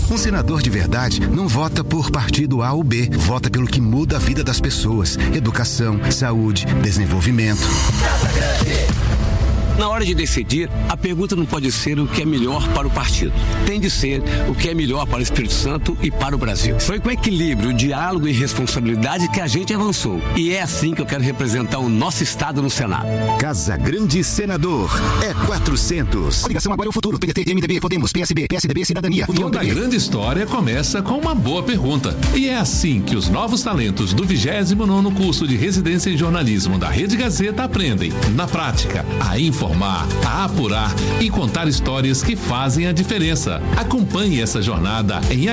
Um senador de verdade não vota por partido A ou B, vota pelo que muda a vida das pessoas. Educação, saúde, desenvolvimento. Casa Grande. Na hora de decidir, a pergunta não pode ser o que é melhor para o partido. Tem de ser o que é melhor para o Espírito Santo e para o Brasil. Foi com equilíbrio, diálogo e responsabilidade que a gente avançou. E é assim que eu quero representar o nosso Estado no Senado. Casa Grande Senador. É 400. Coligação Agora é o Futuro. PDT, MDB, Podemos, PSB, PSDB, Cidadania. Toda grande história começa com uma boa pergunta. E é assim que os novos talentos do 29º curso de residência em jornalismo da Rede Gazeta aprendem, na prática, a informar, a apurar e contar histórias que fazem a diferença. Acompanhe essa jornada em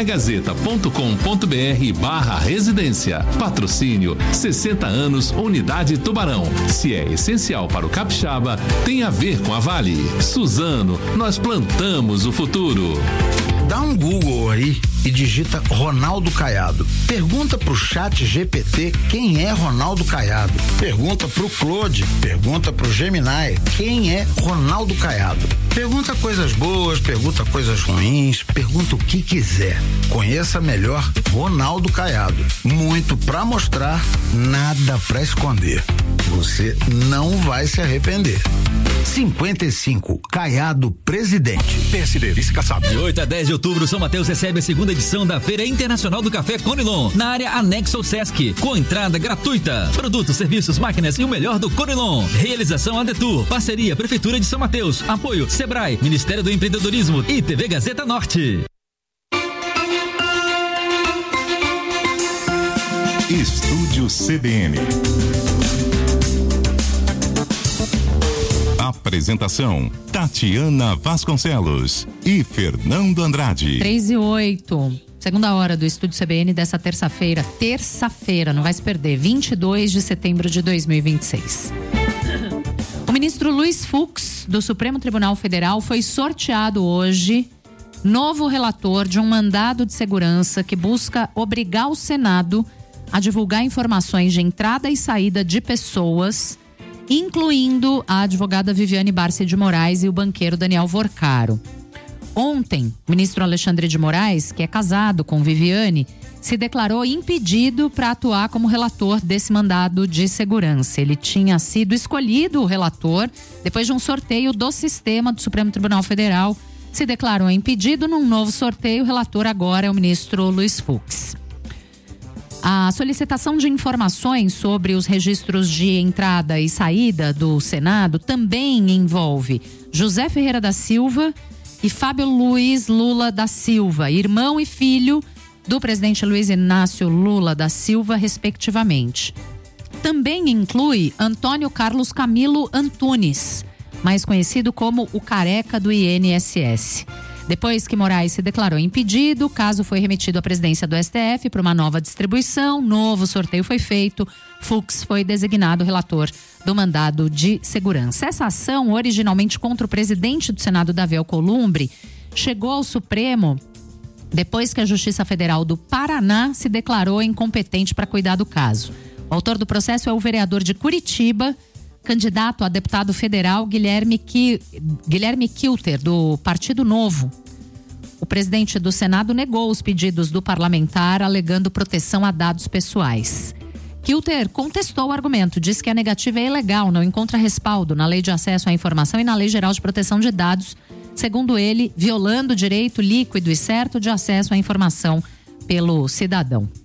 agazeta.com.br/residência. Patrocínio 60 anos Unidade Tubarão. Se é essencial para o capixaba, tem a ver com a Vale. Suzano, nós plantamos o futuro. Dá um Google aí e digita Ronaldo Caiado. Pergunta pro Chat GPT quem é Ronaldo Caiado. Pergunta pro Claude, pergunta pro Gemini quem é Ronaldo Caiado. Pergunta coisas boas, pergunta coisas ruins, pergunta o que quiser. Conheça melhor Ronaldo Caiado. Muito pra mostrar, nada pra esconder. Você não vai se arrepender. 55, Caiado presidente. PSD, vice-caçado. De 8 a 10 de outubro, São Mateus recebe a segunda edição da Feira Internacional do Café Conilon, na área anexa ao Sesc, com entrada gratuita. Produtos, serviços, máquinas e o melhor do Conilon. Realização Adetur, parceria Prefeitura de São Mateus, apoio Sebrae, Ministério do Empreendedorismo e TV Gazeta Norte. Estúdio CBN. Apresentação: Tatiana Vasconcelos e Fernando Andrade. 3:08. Segunda hora do Estúdio CBN dessa terça-feira, não vai se perder, 22 de setembro de 2026. O ministro Luiz Fux, do Supremo Tribunal Federal, foi sorteado hoje novo relator de um mandado de segurança que busca obrigar o Senado a divulgar informações de entrada e saída de pessoas, incluindo a advogada Viviane Barsi de Moraes e o banqueiro Daniel Vorcaro. Ontem, o ministro Alexandre de Moraes, que é casado com Viviane, se declarou impedido para atuar como relator desse mandado de segurança. Ele tinha sido escolhido o relator depois de um sorteio do sistema do Supremo Tribunal Federal. Se declarou impedido num novo sorteio. O relator agora é o ministro Luiz Fux. A solicitação de informações sobre os registros de entrada e saída do Senado também envolve José Ferreira da Silva e Fábio Luiz Lula da Silva, irmão e filho do presidente Luiz Inácio Lula da Silva, respectivamente. Também inclui Antônio Carlos Camilo Antunes, mais conhecido como o Careca do INSS. Depois que Moraes se declarou impedido, o caso foi remetido à presidência do STF para uma nova distribuição, novo sorteio foi feito, Fux foi designado relator do mandado de segurança. Essa ação, originalmente contra o presidente do Senado, Davi Alcolumbre, chegou ao Supremo depois que a Justiça Federal do Paraná se declarou incompetente para cuidar do caso. O autor do processo é o vereador de Curitiba, candidato a deputado federal Guilherme Kilter, do Partido Novo. O presidente do Senado negou os pedidos do parlamentar, alegando proteção a dados pessoais. Kilter contestou o argumento, disse que a negativa é ilegal, não encontra respaldo na Lei de Acesso à Informação e na Lei Geral de Proteção de Dados, segundo ele, violando o direito líquido e certo de acesso à informação pelo cidadão.